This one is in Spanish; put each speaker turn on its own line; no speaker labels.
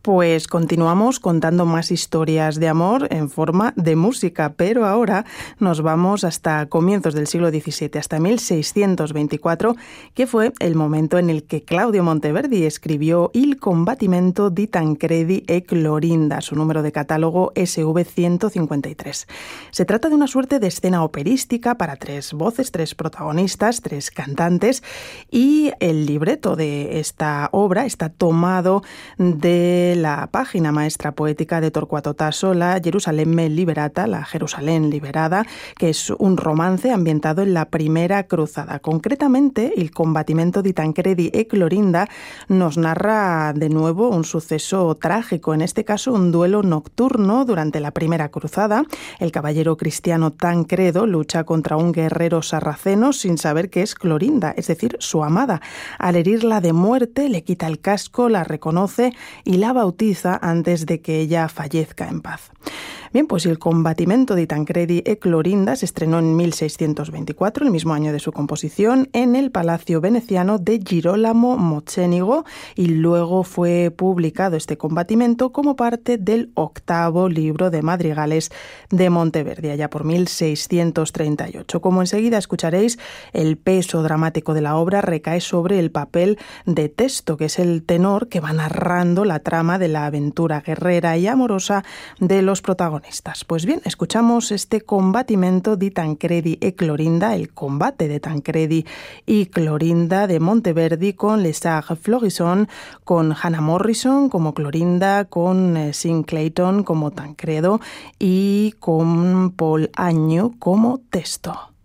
Pues continuamos contando más historias de amor en forma de música, pero ahora nos vamos hasta comienzos del siglo XVII, hasta 1624, que fue el momento en el que Claudio Monteverdi escribió Il combattimento di Tancredi e Clorinda, su número de catálogo SV-153. Se trata de una suerte de escena operística para 3 voces, 3 protagonistas, 3 cantantes, y el libreto de esta obra está tomado de la página maestra poética de Torquato Tasso, la Gerusalemme Liberata, la Jerusalén liberada, que es un romance ambientado en la Primera Cruzada. Concretamente, Il combattimento di Tancredi e Clorinda nos narra de nuevo un suceso trágico, en este caso un duelo nocturno durante la Primera Cruzada. El caballero cristiano Tancredo lucha contra un guerrero sarraceno sin saber que es Clorinda, es decir, su amada. Al herirla de muerte, le quita el casco, la reconoce y la bautiza antes de que ella fallezca en paz. Bien, pues Il combattimento di Tancredi e Clorinda se estrenó en 1624, el mismo año de su composición, en el Palacio Veneciano de Girolamo Mocenigo, y luego fue publicado este combattimento como parte del 8º libro de madrigales de Monteverdi, allá por 1638. Como enseguida escucharéis, el peso dramático de la obra recae sobre el papel de Testo, que es el tenor que va narrando la trama de la aventura guerrera y amorosa de los protagonistas. Pues bien, escuchamos este combattimento di Tancredi e Clorinda, el combate de Tancredi y Clorinda de Monteverdi, con Les Sages Florissant, con Hannah Morrison como Clorinda, con Sean Clayton como Tancredo y con Paul Agnew como Testo.